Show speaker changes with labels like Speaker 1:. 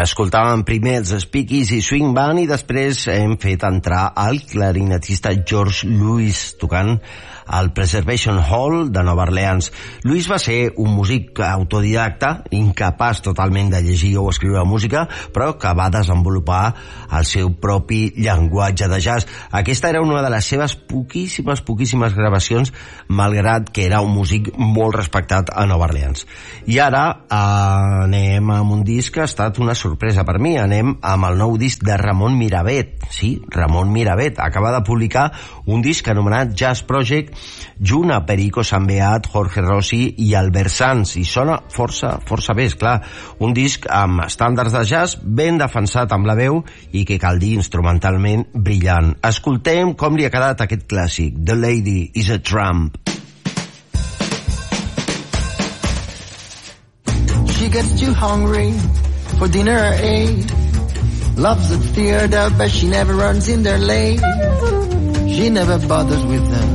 Speaker 1: Escoltàvem primer els Speakeasy Swing Band i després hem fet entrar el clarinetista George Lewis tocant al Preservation Hall de Nova Orleans. Lewis va ser un músic autodidacta, incapaç totalment de llegir o escriure música, però que va desenvolupar el seu propi llenguatge de jazz. Aquesta era una de les seves poquíssimes gravacions, malgrat que era un músic molt respectat a Nova Orleans. I ara anem amb un disc que ha estat una sorpresa per mi. Anem amb el nou disc de Ramon Miravet. Sí, Ramon Miravet acaba de publicar un disc anomenat Jazz Project junt a Perico Sambeat, Jorge Rossi i Albert Sanz, i sona força bé, esclar. Un disc amb estàndards de jazz ben defensat amb la veu i que cal dir instrumentalment brillant. Escoltem com li ha quedat aquest clàssic, The Lady is a Tramp.
Speaker 2: She gets too hungry for dinner or aid. Loves the theater, but she never runs in there late. She never bothers with them.